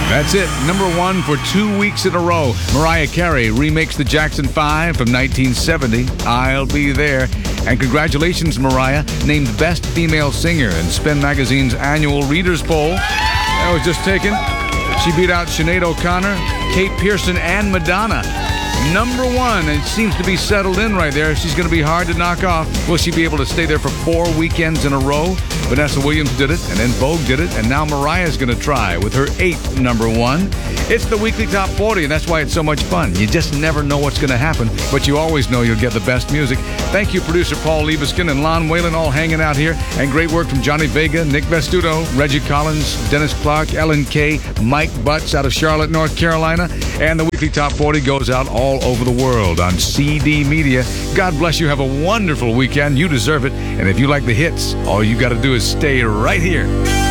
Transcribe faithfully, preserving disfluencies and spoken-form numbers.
That's it. Number one for two weeks in a row. Mariah Carey remakes the Jackson five from nineteen seventy, I'll Be There. And congratulations, Mariah, named Best Female Singer in Spin Magazine's annual Readers Poll. That was just taken. She beat out Sinead O'Connor, Kate Pearson, and Madonna. Number one, and it seems to be settled in right there. She's going to be hard to knock off. Will she be able to stay there for four weekends in a row? Vanessa Williams did it, and then Vogue did it, and now Mariah's going to try with her eighth number one. It's the weekly Top forty, and that's why it's so much fun. You just never know what's going to happen, but you always know you'll get the best music. Thank you, producer Paul Liebeskin and Lon Whalen, all hanging out here, and great work from Johnny Vega, Nick Vestuto, Reggie Collins, Dennis Clark, Ellen Kay, Mike Butts out of Charlotte, North Carolina, and the weekly Top forty goes out all over the world on C D Media. God bless you. Have a wonderful weekend. You deserve it. And if you like the hits, all you got to do is stay right here.